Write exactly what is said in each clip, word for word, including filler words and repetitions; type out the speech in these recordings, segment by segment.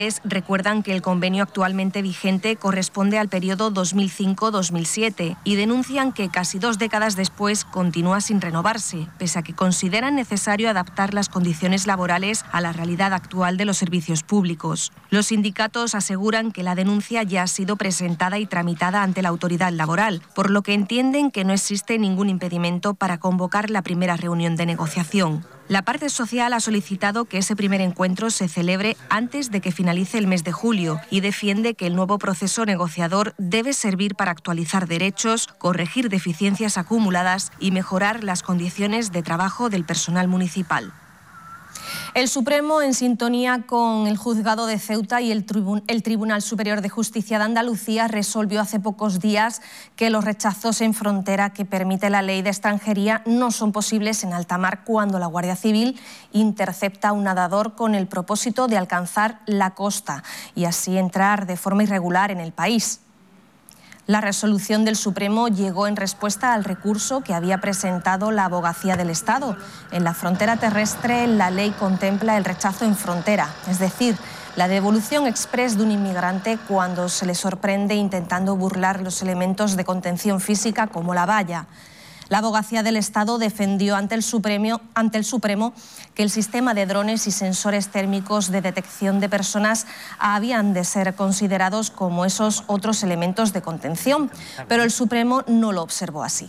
Recuerdan que el convenio actualmente vigente corresponde al periodo dos mil cinco a dos mil siete y denuncian que casi dos décadas después continúa sin renovarse, pese a que consideran necesario adaptar las condiciones laborales a la realidad actual de los servicios públicos. Los sindicatos aseguran que la denuncia ya ha sido presentada y tramitada ante la autoridad laboral, por lo que entienden que no existe ningún impedimento para convocar la primera reunión de negociación. La parte social ha solicitado que ese primer encuentro se celebre antes de que finalice el mes de julio y defiende que el nuevo proceso negociador debe servir para actualizar derechos, corregir deficiencias acumuladas y mejorar las condiciones de trabajo del personal municipal. El Supremo, en sintonía con el Juzgado de Ceuta y el, Tribun- el Tribunal Superior de Justicia de Andalucía, resolvió hace pocos días que los rechazos en frontera que permite la ley de extranjería no son posibles en alta mar cuando la Guardia Civil intercepta a un nadador con el propósito de alcanzar la costa y así entrar de forma irregular en el país. La resolución del Supremo llegó en respuesta al recurso que había presentado la Abogacía del Estado. En la frontera terrestre, la ley contempla el rechazo en frontera, es decir, la devolución exprés de un inmigrante cuando se le sorprende intentando burlar los elementos de contención física como la valla. La Abogacía del Estado defendió ante el Supremo, ante el Supremo que el sistema de drones y sensores térmicos de detección de personas habían de ser considerados como esos otros elementos de contención, pero el Supremo no lo observó así.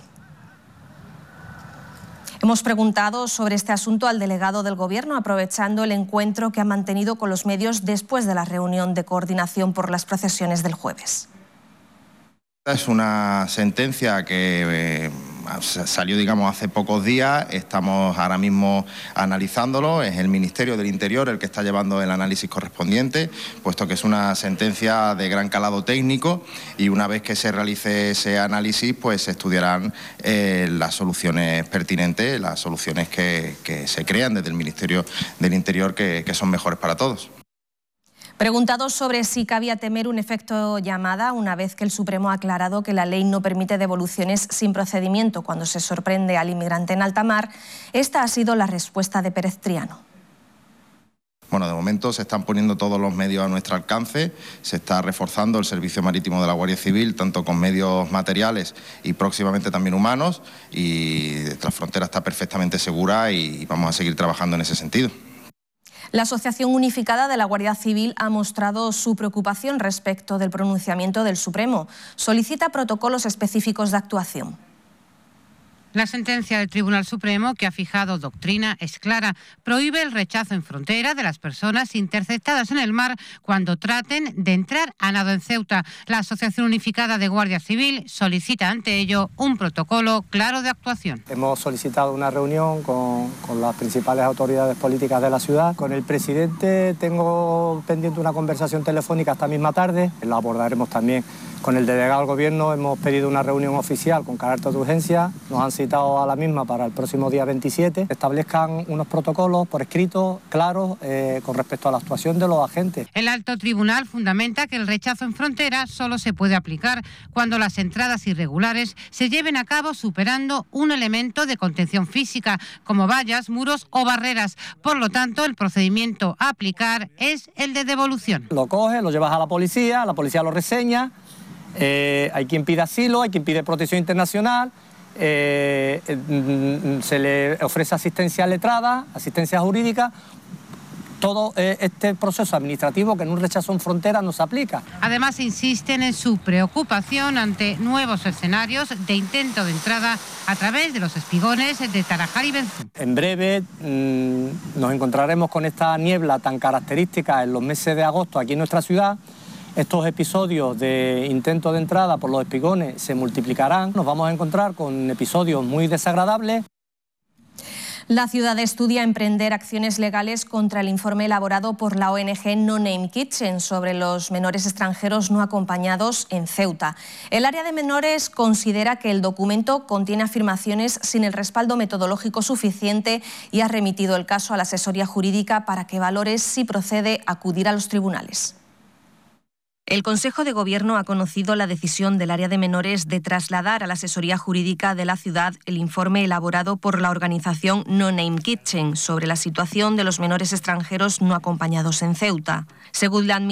Hemos preguntado sobre este asunto al delegado del Gobierno, aprovechando el encuentro que ha mantenido con los medios después de la reunión de coordinación por las procesiones del jueves. Es una sentencia que eh, salió, digamos, hace pocos días. Estamos ahora mismo analizándolo. Es el Ministerio del Interior el que está llevando el análisis correspondiente, puesto que es una sentencia de gran calado técnico y una vez que se realice ese análisis, pues se estudiarán eh, las soluciones pertinentes, las soluciones que, que se crean desde el Ministerio del Interior que, que son mejores para todos. Preguntado sobre si cabía temer un efecto llamada una vez que el Supremo ha aclarado que la ley no permite devoluciones sin procedimiento cuando se sorprende al inmigrante en alta mar, esta ha sido la respuesta de Pérez Triano. Bueno, de momento se están poniendo todos los medios a nuestro alcance, se está reforzando el servicio marítimo de la Guardia Civil, tanto con medios materiales y próximamente también humanos, y la frontera está perfectamente segura y vamos a seguir trabajando en ese sentido. La Asociación Unificada de la Guardia Civil ha mostrado su preocupación respecto del pronunciamiento del Supremo. Solicita protocolos específicos de actuación. La sentencia del Tribunal Supremo, que ha fijado doctrina, es clara. Prohíbe el rechazo en frontera de las personas interceptadas en el mar cuando traten de entrar a nado en Ceuta. La Asociación Unificada de Guardia Civil solicita ante ello un protocolo claro de actuación. Hemos solicitado una reunión con, con las principales autoridades políticas de la ciudad. Con el presidente tengo pendiente una conversación telefónica esta misma tarde. La abordaremos también con el delegado del Gobierno. Hemos pedido una reunión oficial con carácter de urgencia. Nos han citado a la misma para el próximo día veintisiete. Establezcan unos protocolos por escrito claros eh, con respecto a la actuación de los agentes. El alto tribunal fundamenta que el rechazo en frontera solo se puede aplicar cuando las entradas irregulares se lleven a cabo superando un elemento de contención física, como vallas, muros o barreras. Por lo tanto, el procedimiento a aplicar es el de devolución. Lo coges, lo llevas a la policía, la policía lo reseña. Eh, hay quien pide asilo, hay quien pide protección internacional, eh, eh, se le ofrece asistencia letrada, asistencia jurídica, todo eh, este proceso administrativo que en un rechazo en frontera no se aplica. Además, insisten en su preocupación ante nuevos escenarios de intento de entrada a través de los espigones de Tarajal y Benzú. En breve mmm, nos encontraremos con esta niebla tan característica en los meses de agosto aquí en nuestra ciudad. Estos episodios de intento de entrada por los espigones se multiplicarán. Nos vamos a encontrar con episodios muy desagradables. La ciudad estudia emprender acciones legales contra el informe elaborado por la O N G No Name Kitchen sobre los menores extranjeros no acompañados en Ceuta. El área de menores considera que el documento contiene afirmaciones sin el respaldo metodológico suficiente y ha remitido el caso a la asesoría jurídica para que valore si procede acudir a los tribunales. El Consejo de Gobierno ha conocido la decisión del área de menores de trasladar a la asesoría jurídica de la ciudad el informe elaborado por la organización No Name Kitchen sobre la situación de los menores extranjeros no acompañados en Ceuta. Según la